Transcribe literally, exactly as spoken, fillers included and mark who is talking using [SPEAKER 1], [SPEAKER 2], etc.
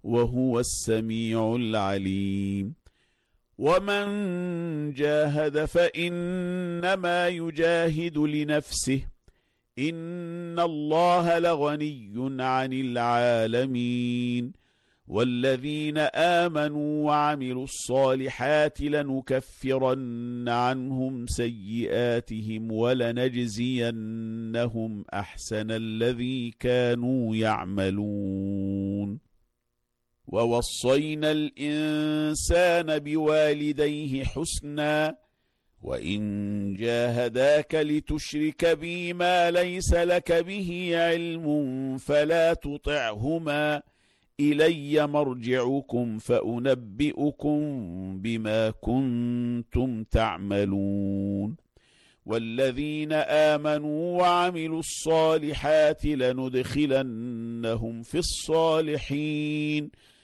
[SPEAKER 1] وهو السميع العليم. ومن جاهد فإنما يجاهد لنفسه، إن الله لغني عن العالمين. والذين آمنوا وعملوا الصالحات لنكفرن عنهم سيئاتهم ولنجزينهم أحسن الذي كانوا يعملون. ووصينا الإنسان بوالديه حسنا، وإن جاهداك لتشرك بي ما ليس لك به علم فلا تطعهما، إلي مرجعكم فأنبئكم بما كنتم تعملون. والذين آمنوا وعملوا الصالحات لندخلنهم في الصالحين